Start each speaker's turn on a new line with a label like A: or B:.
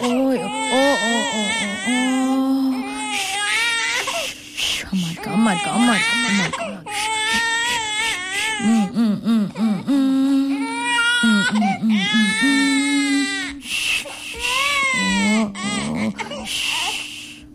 A: Oi, oh. Shh, shh, shh. Oh my god.